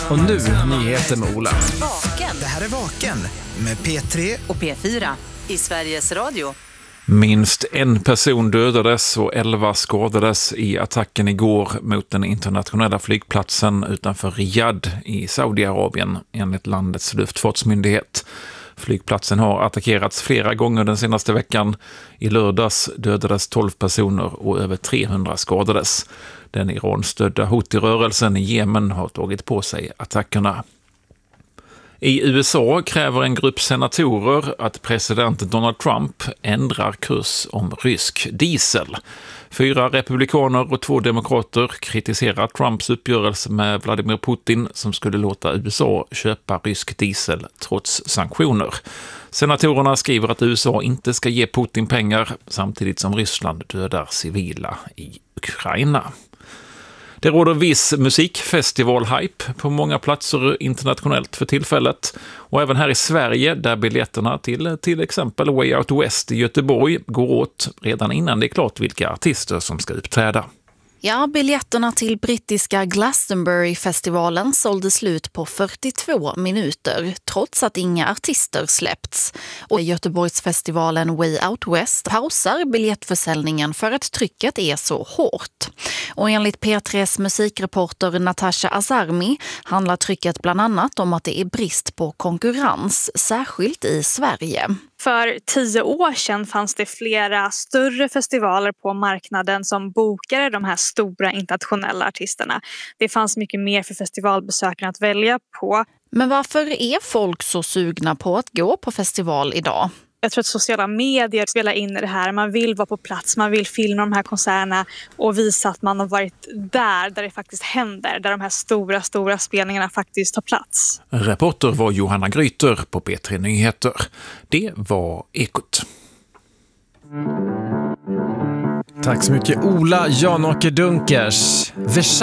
Och nu nyheter med Ola. Vaken. Det här är Vaken med P3 och P4 i Sveriges Radio. Minst en person dödades och 11 skadades i attacken igår mot den internationella flygplatsen utanför Riyadh i Saudiarabien enligt landets luftfartsmyndighet. Flygplatsen har attackerats flera gånger den senaste veckan. I lördags dödades 12 personer och över 300 skadades. Den Iran-stödda Houthi-rörelsen i Jemen har tagit på sig attackerna. I USA kräver en grupp senatorer att president Donald Trump ändrar kurs om rysk diesel. 4 republikaner och 2 demokrater kritiserar Trumps uppgörelse med Vladimir Putin som skulle låta USA köpa rysk diesel trots sanktioner. Senatorerna skriver att USA inte ska ge Putin pengar samtidigt som Ryssland dödar civila i Ukraina. Det råder viss musikfestival-hype på många platser internationellt för tillfället. Och även här i Sverige där biljetterna till exempel Way Out West i Göteborg går åt redan innan det är klart vilka artister som ska uppträda. Ja, biljetterna till brittiska Glastonbury-festivalen sålde slut på 42 minuter, trots att inga artister släppts. Och Göteborgsfestivalen Way Out West pausar biljettförsäljningen för att trycket är så hårt. Och enligt P3s musikreporter Natasha Azarmi handlar trycket bland annat om att det är brist på konkurrens, särskilt i Sverige. För 10 år sedan fanns det flera större festivaler på marknaden som bokade de här stora internationella artisterna. Det fanns mycket mer för festivalbesökarna att välja på. Men varför är folk så sugna på att gå på festival idag? Jag tror att sociala medier spelar in i det här. Man vill vara på plats, man vill filma de här konserterna och visa att man har varit där det faktiskt händer. Där de här stora spelningarna faktiskt tar plats. Reporter var Johanna Gryter på P3 Nyheter. Det var Ekot. Tack så mycket Ola Janåker Dunkers.